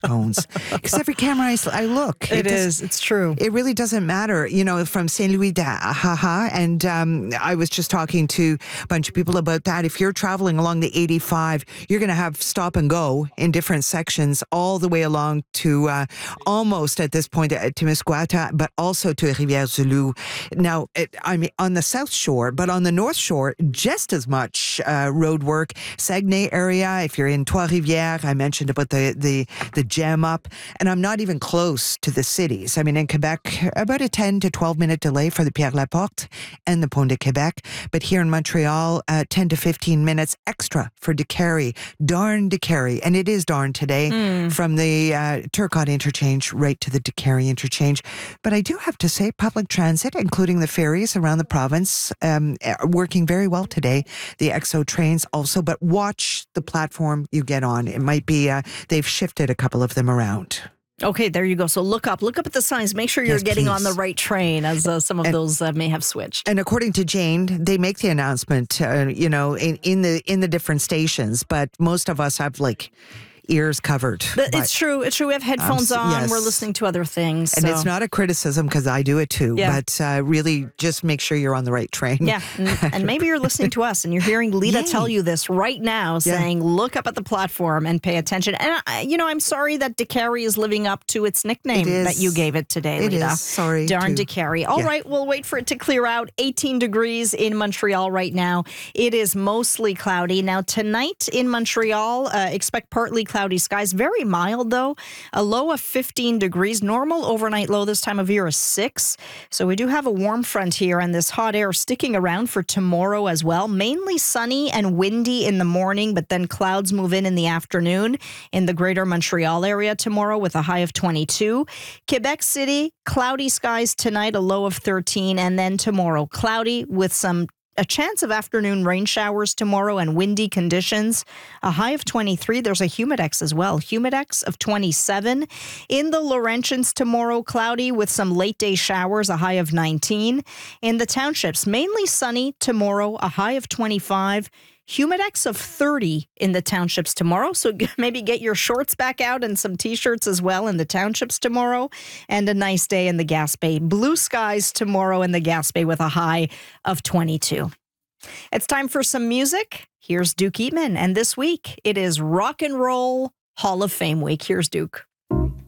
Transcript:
phones. Because every camera I look. It's true. It really doesn't matter, from St. Louis to Ahaha. And I was just talking to a bunch of people about that. If you're traveling along the 85, you're going to have stop and go in different sections all the way along to almost at this point to Témiscouata, but also to Rivière-du-Loup. Now, I'm on the south shore, but on the north shore, just as much road work. Saguenay area, if you're in Trois-Rivières, I mentioned about the jam up, and I'm not even close to the cities. I mean, in Quebec, about a 10 to 12 minute delay for the Pierre-Laporte and the Pont de Quebec, but here in Montreal, 10 to 15 minutes extra for Décarie. Darn Décarie, and it is darn today, from the Turcotte interchange right to the Décarie interchange. But I do have to say, public transit, including the ferries around the province, working very well today. The XO trains also, but watch the platform you get on. It might be, they've shifted a couple of them around. Okay, there you go. So look up at the signs. Make sure you're getting on the right train, as some of those may have switched. And according to Jane, they make the announcement, in the different stations, but most of us have ears covered. It's true. It's true. We have headphones on. Yes. We're listening to other things. And it's not a criticism because I do it too. Yeah. But really just make sure you're on the right train. Yeah. And maybe you're listening to us and you're hearing Lita tell you this right now, saying, look up at the platform and pay attention. And, I'm sorry that Décarie is living up to its nickname that you gave it today, Lita. It is. Sorry. Darn Décarie. All right. We'll wait for it to clear out. 18 degrees in Montreal right now. It is mostly cloudy. Now, tonight in Montreal, expect partly cloudy skies. Very mild, though. A low of 15 degrees. Normal overnight low this time of year is 6. So we do have a warm front here, and this hot air sticking around for tomorrow as well. Mainly sunny and windy in the morning, but then clouds move in the afternoon in the greater Montreal area tomorrow with a high of 22. Quebec City, cloudy skies tonight, a low of 13, and then tomorrow cloudy with a chance of afternoon rain showers tomorrow and windy conditions. A high of 23. There's a humidex as well. Humidex of 27. In the Laurentians tomorrow, cloudy with some late day showers, a high of 19. In the townships, mainly sunny tomorrow, a high of 25. Humidex of 30 in the townships tomorrow. So maybe get your shorts back out and some T-shirts as well in the townships tomorrow. And a nice day in the Gaspé. Blue skies tomorrow in the Gaspé with a high of 22. It's time for some music. Here's Duke Eatman. And this week, it is Rock and Roll Hall of Fame week. Here's Duke.